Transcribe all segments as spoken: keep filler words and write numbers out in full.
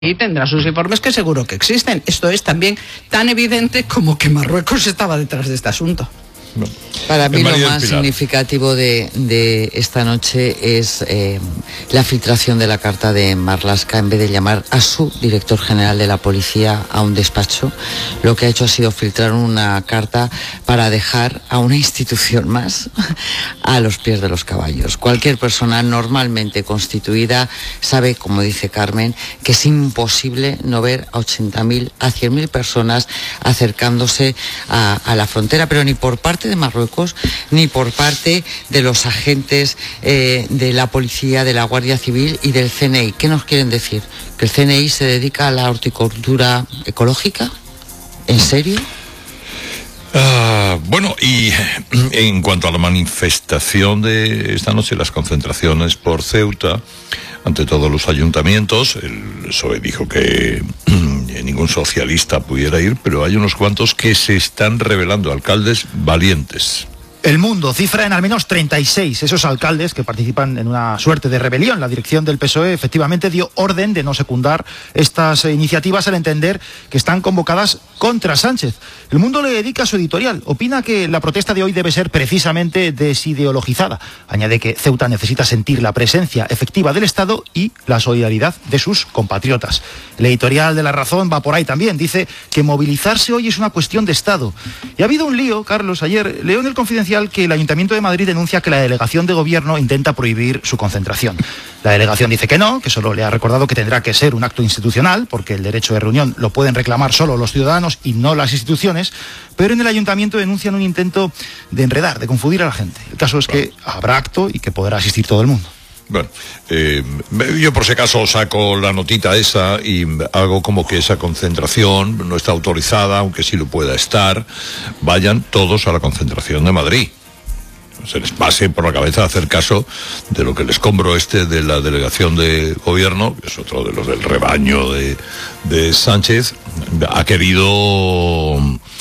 y tendrá sus informes que seguro que existen. Esto es también tan evidente como que Marruecos estaba detrás de este asunto. No. Para mí lo más Pilar. significativo de, de esta noche es eh, la filtración de la carta de Marlaska. En vez de llamar a su director general de la policía a un despacho, lo que ha hecho ha sido filtrar una carta para dejar a una institución más a los pies de los caballos. Cualquier persona normalmente constituida sabe, como dice Carmen, que es imposible no ver a ochenta mil, a cien mil personas acercándose a, a la frontera, pero ni por parte de Marruecos ni por parte de los agentes eh, de la policía, de la Guardia Civil y del C N I. ¿Qué nos quieren decir? ¿Que el C N I se dedica a la horticultura ecológica? ¿En serio? Uh, bueno, y en cuanto a la manifestación de esta noche, las concentraciones por Ceuta, ante todos los ayuntamientos, el P S O E dijo que ningún socialista pudiera ir, pero hay unos cuantos que se están revelando, alcaldes valientes. El Mundo cifra en al menos treinta y seis esos alcaldes que participan en una suerte de rebelión. La dirección del P S O E efectivamente dio orden de no secundar estas iniciativas al entender que están convocadas contra Sánchez. El Mundo le dedica su editorial. Opina que la protesta de hoy debe ser precisamente desideologizada. Añade que Ceuta necesita sentir la presencia efectiva del Estado y la solidaridad de sus compatriotas. El editorial de La Razón va por ahí también. Dice que movilizarse hoy es una cuestión de Estado. Y ha habido un lío, Carlos. Ayer leo en el Confidencial que el Ayuntamiento de Madrid denuncia que la delegación de gobierno intenta prohibir su concentración. La delegación dice que no, que solo le ha recordado que tendrá que ser un acto institucional, porque el derecho de reunión lo pueden reclamar solo los ciudadanos y no las instituciones, pero en el Ayuntamiento denuncian un intento de enredar, de confundir a la gente. El caso es que habrá acto y que podrá asistir todo el mundo. Bueno, eh, yo por si acaso saco la notita esa y hago como que esa concentración no está autorizada, aunque sí lo pueda estar. Vayan todos a la concentración de Madrid. Se les pase por la cabeza hacer caso de lo que el escombro este de la delegación de gobierno, que es otro de los del rebaño de, de Sánchez, ha querido...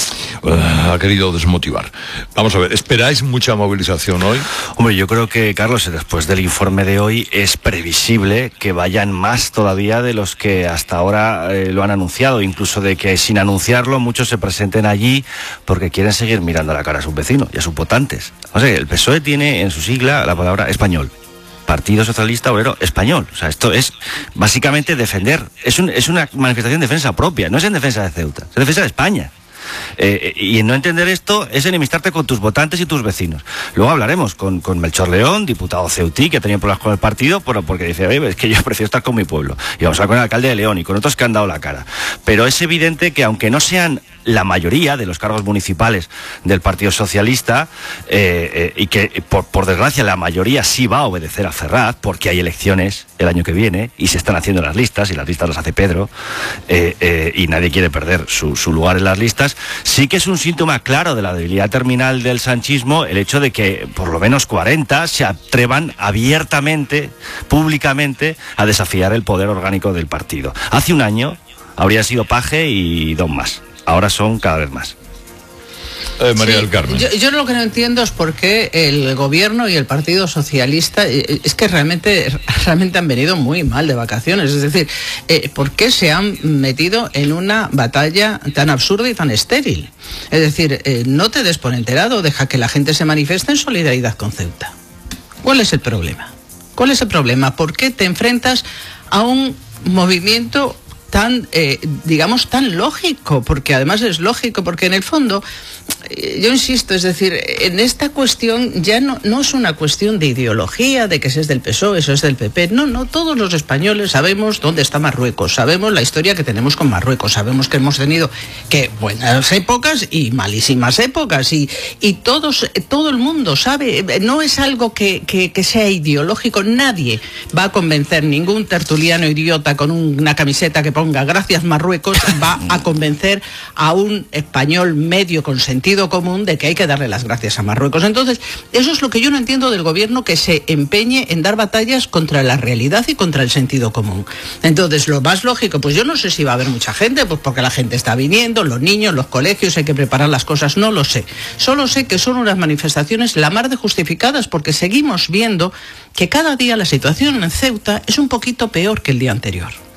ha querido desmotivar. Vamos a ver, ¿esperáis mucha movilización hoy? Hombre, yo creo que, Carlos, después del informe de hoy es previsible que vayan más todavía de los que hasta ahora eh, lo han anunciado, incluso de que sin anunciarlo muchos se presenten allí porque quieren seguir mirando a la cara a sus vecinos y a sus votantes. O sea, el P S O E tiene en su sigla la palabra español. Partido Socialista Obrero Español. O sea, esto es básicamente defender, es, un, es una manifestación de defensa propia, no es en defensa de Ceuta, es en defensa de España. Eh, y en no entender esto es enemistarte con tus votantes y tus vecinos. Luego hablaremos con, con Melchor León, diputado ceutí, que ha tenido problemas con el partido, pero porque dice, oye, es que yo prefiero estar con mi pueblo. Y vamos a hablar con el alcalde de León y con otros que han dado la cara. Pero es evidente que aunque no sean la mayoría de los cargos municipales del Partido Socialista, eh, eh, y que por, por desgracia la mayoría sí va a obedecer a Ferraz, porque hay elecciones el año que viene y se están haciendo las listas, y las listas las hace Pedro, eh, eh, y nadie quiere perder su, su lugar en las listas. Sí que es un síntoma claro de la debilidad terminal del sanchismo el hecho de que por lo menos cuarenta se atrevan abiertamente, públicamente, a desafiar el poder orgánico del partido. Hace un año habría sido Paje y dos más. Ahora son cada vez más. Eh, María sí, del Carmen. Yo, yo lo que no entiendo es por qué el gobierno y el Partido Socialista es que realmente, realmente han venido muy mal de vacaciones. Es decir, eh, ¿por qué se han metido en una batalla tan absurda y tan estéril? Es decir, eh, no te des por enterado, deja que la gente se manifieste en solidaridad con Ceuta. ¿Cuál es el problema? ¿Cuál es el problema? ¿Por qué te enfrentas a un movimiento tan, eh, digamos, tan lógico? Porque además es lógico, porque en el fondo, eh, yo insisto, es decir, en esta cuestión ya no, no es una cuestión de ideología, de que ese es del P S O E, eso es del P P, no, no, todos los españoles sabemos dónde está Marruecos, sabemos la historia que tenemos con Marruecos, sabemos que hemos tenido que buenas épocas y malísimas épocas, y, y todos, todo el mundo sabe, no es algo que, que, que sea ideológico, nadie va a convencer, ningún tertuliano idiota con una camiseta que ponga gracias Marruecos va a convencer a un español medio con sentido común de que hay que darle las gracias a Marruecos. Entonces, eso es lo que yo no entiendo del gobierno, que se empeñe en dar batallas contra la realidad y contra el sentido común. Entonces, lo más lógico, pues yo no sé si va a haber mucha gente, pues porque la gente está viniendo, los niños, los colegios, hay que preparar las cosas, no lo sé. Solo sé que son unas manifestaciones la mar de justificadas, porque seguimos viendo que cada día la situación en Ceuta es un poquito peor que el día anterior.